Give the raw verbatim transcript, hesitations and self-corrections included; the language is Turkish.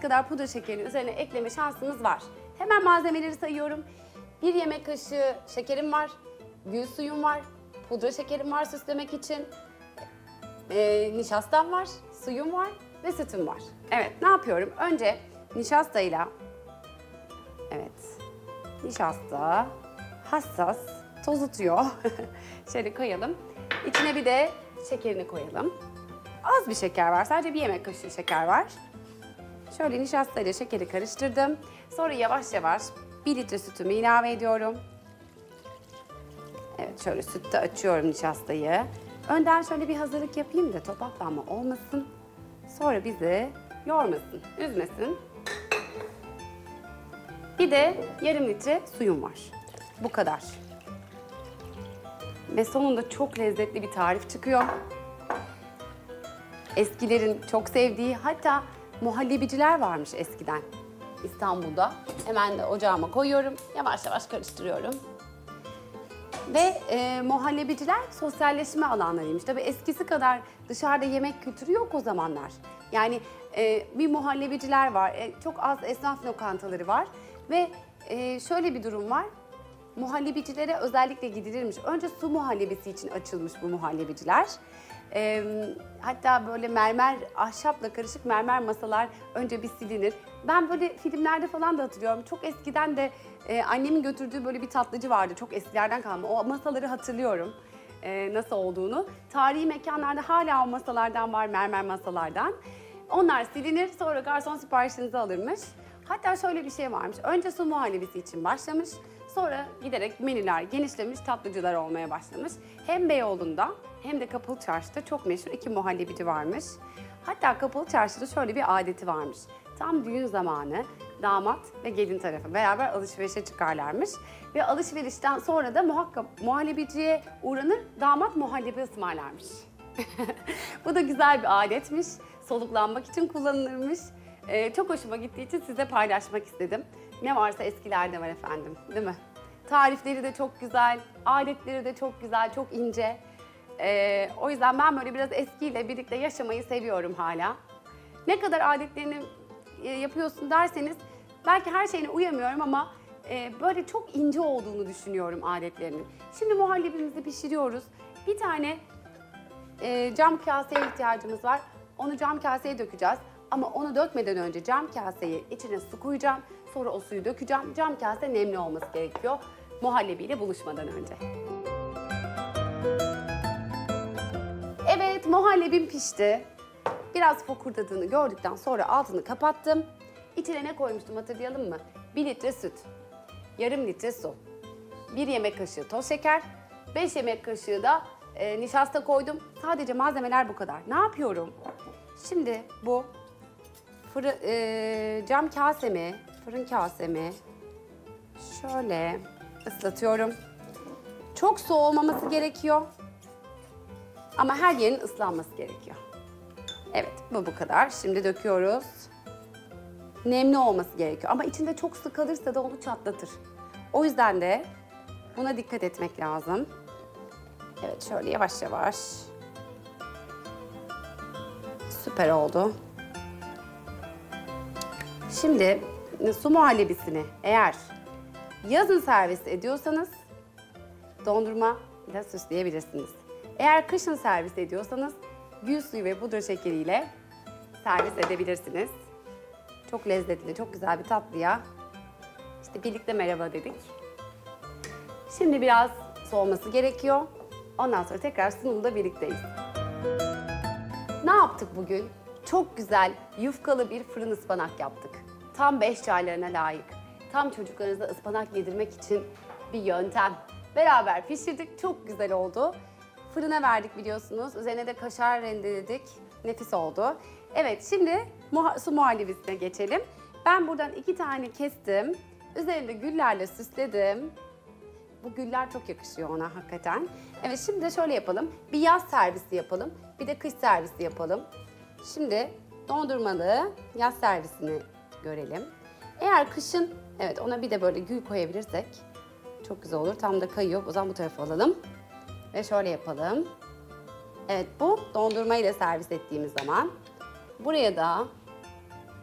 kadar pudra şekerini üzerine ekleme şansımız var. Hemen malzemeleri sayıyorum. Bir yemek kaşığı şekerim var, gül suyum var, pudra şekerim var süslemek için, e, nişastam var, suyum var ve sütüm var. Evet, ne yapıyorum? Önce nişastayla, evet, nişasta hassas, tozutuyor. Şöyle koyalım. İçine bir de şekerini koyalım. Az bir şeker var, sadece bir yemek kaşığı şeker var. Şöyle nişastayla şekeri karıştırdım. Sonra yavaş yavaş bir litre sütümü ilave ediyorum. Evet, şöyle sütte açıyorum nişastayı. Önden şöyle bir hazırlık yapayım da topaklanma olmasın. Sonra bizi yormasın, üzmesin. Bir de yarım litre suyum var. Bu kadar. Ve sonunda çok lezzetli bir tarif çıkıyor. Eskilerin çok sevdiği, hatta muhallebiciler varmış eskiden İstanbul'da. Hemen de ocağıma koyuyorum, yavaş yavaş karıştırıyorum. Ve e, muhallebiciler sosyalleşme alanlarıymış. Tabii eskisi kadar dışarıda yemek kültürü yok o zamanlar. Yani e, bir muhallebiciler var, e, çok az esnaf lokantaları var. Ve e, şöyle bir durum var. Muhallebicilere özellikle gidilirmiş. Önce su muhallebisi için açılmış bu muhallebiciler. Ee, hatta böyle mermer, ahşapla karışık mermer masalar önce bir silinir. Ben böyle filmlerde falan da hatırlıyorum. Çok eskiden de e, annemin götürdüğü böyle bir tatlıcı vardı. Çok eskilerden kalma. O masaları hatırlıyorum e, nasıl olduğunu. Tarihi mekanlarda hala o masalardan var, mermer masalardan. Onlar silinir, sonra garson siparişinizi alırmış. Hatta şöyle bir şey varmış. Önce su muhallebisi için başlamış. Sonra giderek menüler genişlemiş, tatlıcılar olmaya başlamış. Hem Beyoğlu'nda hem de Kapalı Çarşı'da çok meşhur iki muhallebici varmış. Hatta Kapalı Çarşı'da şöyle bir adeti varmış. Tam düğün zamanı damat ve gelin tarafı beraber alışverişe çıkarlarmış. Ve alışverişten sonra da muhakkak muhallebiciye uğranır, damat muhallebi ısmarlarmış. Bu da güzel bir adetmiş. Soluklanmak için kullanılırmış. Ee, çok hoşuma gittiği için size paylaşmak istedim. Ne varsa eskilerde var efendim, değil mi? Tarifleri de çok güzel, adetleri de çok güzel, çok ince. Ee, o yüzden ben böyle biraz eskiyle birlikte yaşamayı seviyorum hala. Ne kadar adetlerini e, yapıyorsun derseniz, belki her şeyine uyamıyorum ama e, böyle çok ince olduğunu düşünüyorum adetlerinin. Şimdi muhallebimizi pişiriyoruz. Bir tane e, cam kaseye ihtiyacımız var. Onu cam kaseye dökeceğiz. Ama onu dökmeden önce cam kaseyi içine su koyacağım. Sonra o suyu dökeceğim. Cam kase nemli olması gerekiyor muhallebiyle buluşmadan önce. Evet, muhallebim pişti. Biraz fokurdadığını gördükten sonra altını kapattım. İçine ne koymuştum hatırlayalım mı? bir litre süt, yarım litre su, bir yemek kaşığı toz şeker, beş yemek kaşığı da e, nişasta koydum. Sadece malzemeler bu kadar. Ne yapıyorum? Şimdi bu fırı, e, cam kasemi, fırın kasemi şöyle ıslatıyorum. Çok su olmaması gerekiyor. Ama her yerin ıslanması gerekiyor. Evet, bu bu kadar. Şimdi döküyoruz. Nemli olması gerekiyor. Ama içinde çok su kalırsa da onu çatlatır. O yüzden de buna dikkat etmek lazım. Evet, şöyle yavaş yavaş. Süper oldu. Şimdi su muhallebisini eğer yazın servis ediyorsanız dondurma ile süsleyebilirsiniz. Eğer kışın servis ediyorsanız gül suyu ve pudra şekeriyle servis edebilirsiniz. Çok lezzetli, çok güzel bir tatlıya işte birlikte merhaba dedik. Şimdi biraz soğuması gerekiyor. Ondan sonra tekrar sunumda birlikteyiz. Ne yaptık bugün? Çok güzel, yufkalı bir fırın ıspanak yaptık. Tam beş çaylarına layık. Tam çocuklarınıza ıspanak yedirmek için bir yöntem. Beraber pişirdik, çok güzel oldu. Fırına verdik biliyorsunuz. Üzerine de kaşar rendeledik. Nefis oldu. Evet, şimdi muha su muhallebisine geçelim. Ben buradan iki tane kestim. Üzerinde güllerle süsledim. Bu güller çok yakışıyor ona hakikaten. Evet, şimdi de şöyle yapalım. Bir yaz servisi yapalım. Bir de kış servisi yapalım. Şimdi dondurmalı yaz servisini görelim. Eğer kışın, evet ona bir de böyle gül koyabilirsek çok güzel olur. Tam da kayıyor. O zaman bu tarafa alalım. Ve şöyle yapalım. Evet, bu dondurma ile servis ettiğimiz zaman buraya da